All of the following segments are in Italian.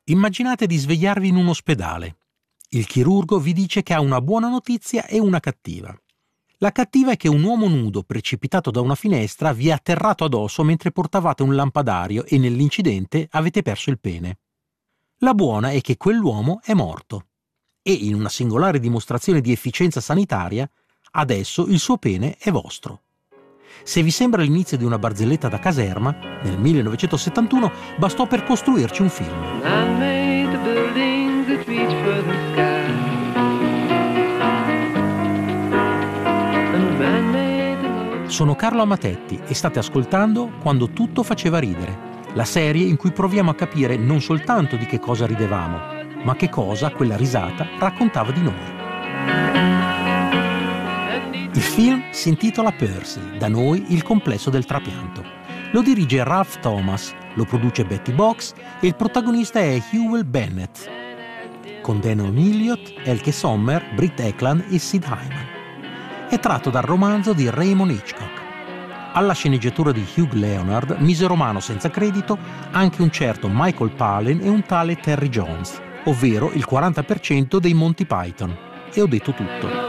Immaginate di svegliarvi in un ospedale. Il chirurgo vi dice che ha una buona notizia e una cattiva. La cattiva è che un uomo nudo precipitato da una finestra vi è atterrato addosso mentre portavate un lampadario e nell'incidente avete perso il pene. La buona è che quell'uomo è morto e, in una singolare dimostrazione di efficienza sanitaria, adesso il suo pene è vostro. Se vi sembra l'inizio di una barzelletta da caserma, nel 1971 bastò per costruirci un film. Sono Carlo Amatetti e state ascoltando Quando tutto faceva ridere, la serie in cui proviamo a capire non soltanto di che cosa ridevamo, ma che cosa quella risata raccontava di noi. Il film si intitola Percy, da noi il complesso del trapianto. Lo dirige Ralph Thomas, lo produce Betty Box e il protagonista è Hywel Bennett, con Denholm Elliott, Elke Sommer, Britt Ekland e Sid Hyman. È tratto dal romanzo di Raymond Hitchcock. Alla sceneggiatura di Hugh Leonard misero mano senza credito anche un certo Michael Palin e un tale Terry Jones, ovvero il 40% dei Monty Python. E ho detto tutto.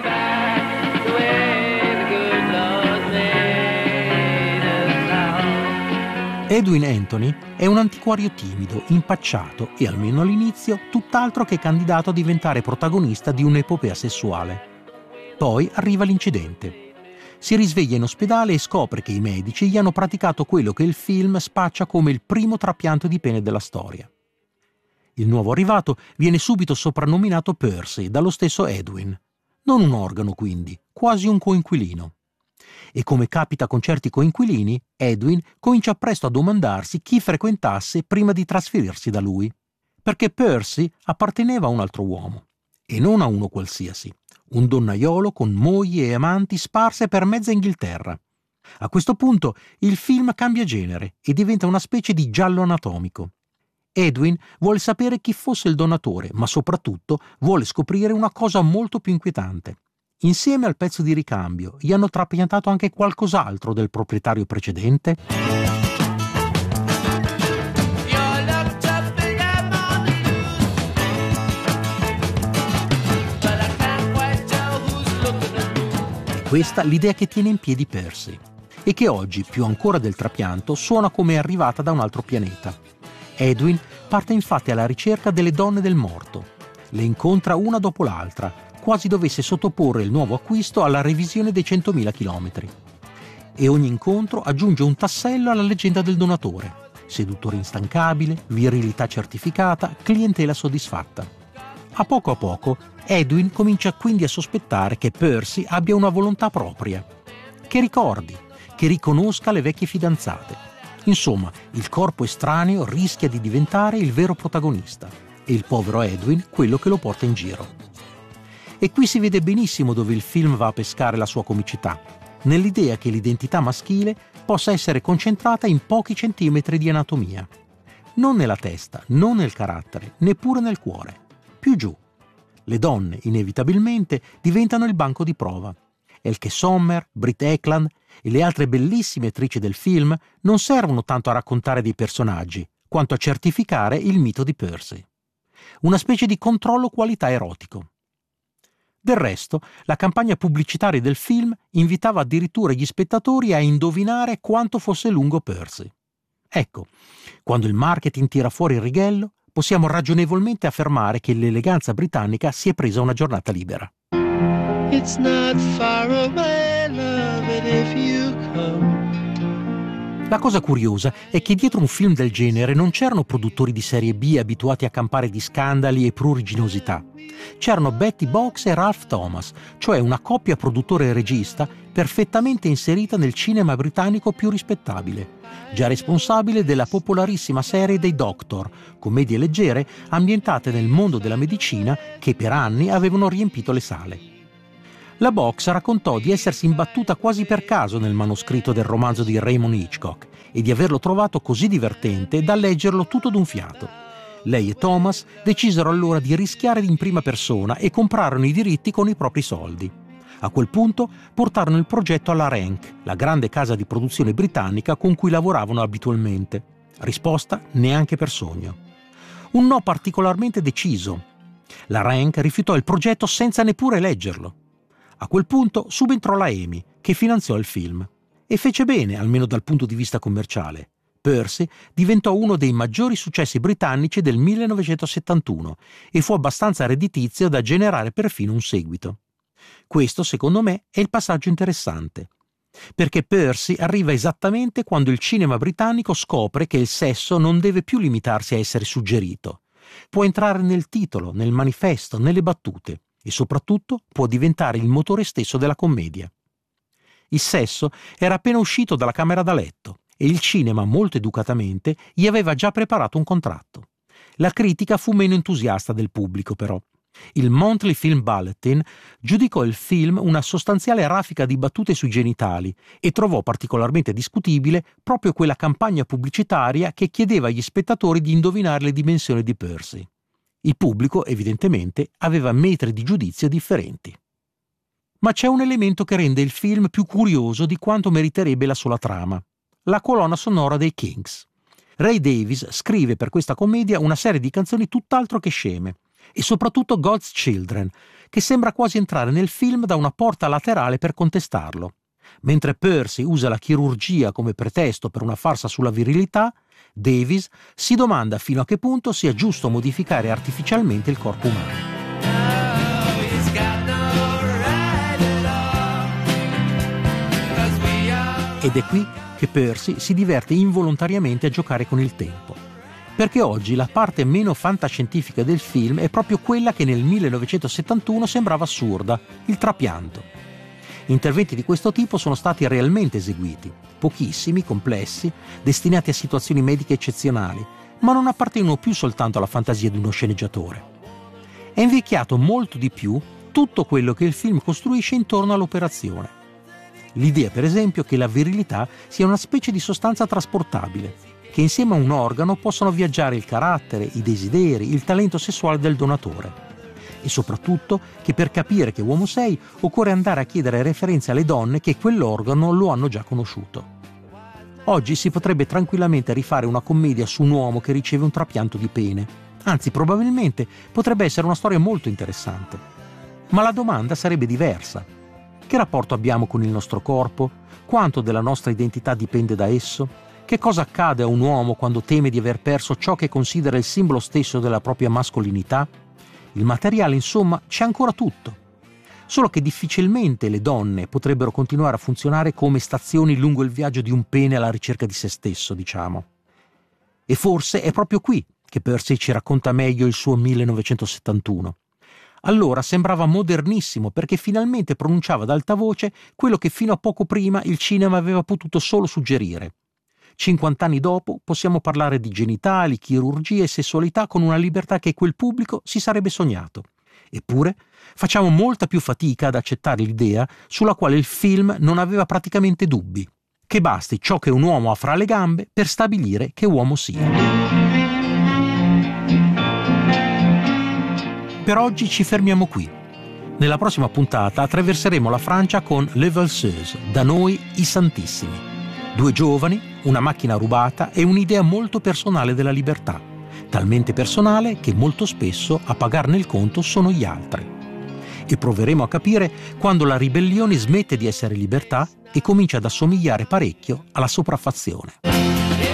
Edwin Anthony è un antiquario timido, impacciato e, almeno all'inizio, tutt'altro che candidato a diventare protagonista di un'epopea sessuale. Poi arriva l'incidente. Si risveglia in ospedale e scopre che i medici gli hanno praticato quello che il film spaccia come il primo trapianto di pene della storia. Il nuovo arrivato viene subito soprannominato Percy dallo stesso Edwin. Non un organo, quindi, quasi un coinquilino. E come capita con certi coinquilini, Edwin comincia presto a domandarsi chi frequentasse prima di trasferirsi da lui. Perché Percy apparteneva a un altro uomo, e non a uno qualsiasi. Un donnaiolo con mogli e amanti sparse per mezza Inghilterra. A questo punto il film cambia genere e diventa una specie di giallo anatomico. Edwin vuole sapere chi fosse il donatore, ma soprattutto vuole scoprire una cosa molto più inquietante. Insieme al pezzo di ricambio, gli hanno trapiantato anche qualcos'altro del proprietario precedente? Questa è l'idea che tiene in piedi Percy e che oggi, più ancora del trapianto, suona come arrivata da un altro pianeta. Edwin parte infatti alla ricerca delle donne del morto. Le incontra una dopo l'altra, quasi dovesse sottoporre il nuovo acquisto alla revisione dei 100.000 chilometri. E ogni incontro aggiunge un tassello alla leggenda del donatore. Seduttore instancabile, virilità certificata, clientela soddisfatta. A poco, Edwin comincia quindi a sospettare che Percy abbia una volontà propria. Che ricordi, che riconosca le vecchie fidanzate. Insomma, il corpo estraneo rischia di diventare il vero protagonista e il povero Edwin quello che lo porta in giro. E qui si vede benissimo dove il film va a pescare la sua comicità, nell'idea che l'identità maschile possa essere concentrata in pochi centimetri di anatomia. Non nella testa, non nel carattere, neppure nel cuore. Più giù. Le donne, inevitabilmente, diventano il banco di prova. Elke Sommer, Britt Ekland e le altre bellissime attrici del film non servono tanto a raccontare dei personaggi, quanto a certificare il mito di Percy. Una specie di controllo qualità erotico. Del resto, la campagna pubblicitaria del film invitava addirittura gli spettatori a indovinare quanto fosse lungo Percy. Ecco, quando il marketing tira fuori il righello, possiamo ragionevolmente affermare che l'eleganza britannica si è presa una giornata libera. It's not far away, love it, if you come. La cosa curiosa è che dietro un film del genere non c'erano produttori di serie B abituati a campare di scandali e pruriginosità. C'erano Betty Box e Ralph Thomas, cioè una coppia produttore e regista perfettamente inserita nel cinema britannico più rispettabile, già responsabile della popolarissima serie dei Doctor, commedie leggere ambientate nel mondo della medicina che per anni avevano riempito le sale. La Box raccontò di essersi imbattuta quasi per caso nel manoscritto del romanzo di Raymond Hitchcock e di averlo trovato così divertente da leggerlo tutto d'un fiato. Lei e Thomas decisero allora di rischiare in prima persona e comprarono i diritti con i propri soldi. A quel punto portarono il progetto alla Rank, la grande casa di produzione britannica con cui lavoravano abitualmente. Risposta: neanche per sogno. Un no particolarmente deciso. La Rank rifiutò il progetto senza neppure leggerlo. A quel punto subentrò la EMI, che finanziò il film. E fece bene, almeno dal punto di vista commerciale. Percy diventò uno dei maggiori successi britannici del 1971 e fu abbastanza redditizio da generare perfino un seguito. Questo, secondo me, è il passaggio interessante, perché Percy arriva esattamente quando il cinema britannico scopre che il sesso non deve più limitarsi a essere suggerito. Può entrare nel titolo, nel manifesto, nelle battute e soprattutto può diventare il motore stesso della commedia. Il sesso era appena uscito dalla camera da letto e il cinema, molto educatamente, gli aveva già preparato un contratto. La critica fu meno entusiasta del pubblico, però. Il Monthly Film Bulletin giudicò il film una sostanziale raffica di battute sui genitali e trovò particolarmente discutibile proprio quella campagna pubblicitaria che chiedeva agli spettatori di indovinare le dimensioni di Percy. Il pubblico, evidentemente, aveva metri di giudizio differenti. Ma c'è un elemento che rende il film più curioso di quanto meriterebbe la sola trama: la colonna sonora dei Kinks. Ray Davies scrive per questa commedia una serie di canzoni tutt'altro che sceme, e soprattutto God's Children, che sembra quasi entrare nel film da una porta laterale per contestarlo. Mentre Percy usa la chirurgia come pretesto per una farsa sulla virilità, Davies si domanda fino a che punto sia giusto modificare artificialmente il corpo umano. Ed è qui che Percy si diverte involontariamente a giocare con il tempo. Perché oggi la parte meno fantascientifica del film è proprio quella che nel 1971 sembrava assurda, il trapianto. Interventi di questo tipo sono stati realmente eseguiti, pochissimi, complessi, destinati a situazioni mediche eccezionali, ma non appartengono più soltanto alla fantasia di uno sceneggiatore. È invecchiato molto di più tutto quello che il film costruisce intorno all'operazione. L'idea, per esempio, che la virilità sia una specie di sostanza trasportabile, che insieme a un organo possano viaggiare il carattere, i desideri, il talento sessuale del donatore. E soprattutto che per capire che uomo sei occorre andare a chiedere referenze alle donne che quell'organo lo hanno già conosciuto. Oggi si potrebbe tranquillamente rifare una commedia su un uomo che riceve un trapianto di pene. Anzi, probabilmente potrebbe essere una storia molto interessante. Ma la domanda sarebbe diversa. Che rapporto abbiamo con il nostro corpo? Quanto della nostra identità dipende da esso? Che cosa accade a un uomo quando teme di aver perso ciò che considera il simbolo stesso della propria mascolinità? Il materiale, insomma, c'è ancora tutto. Solo che difficilmente le donne potrebbero continuare a funzionare come stazioni lungo il viaggio di un pene alla ricerca di se stesso, diciamo. E forse è proprio qui che Percy ci racconta meglio il suo 1971. Allora sembrava modernissimo perché finalmente pronunciava ad alta voce quello che fino a poco prima il cinema aveva potuto solo suggerire. 50 anni dopo possiamo parlare di genitali, chirurgia e sessualità con una libertà che quel pubblico si sarebbe sognato. Eppure facciamo molta più fatica ad accettare l'idea sulla quale il film non aveva praticamente dubbi, che basti ciò che un uomo ha fra le gambe per stabilire che uomo sia. Per oggi ci fermiamo qui. Nella prossima puntata attraverseremo la Francia con Les Valseuses, da noi i Santissimi. 2 giovani, una macchina rubata e un'idea molto personale della libertà, talmente personale che molto spesso a pagarne il conto sono gli altri. E proveremo a capire quando la ribellione smette di essere libertà e comincia ad assomigliare parecchio alla sopraffazione.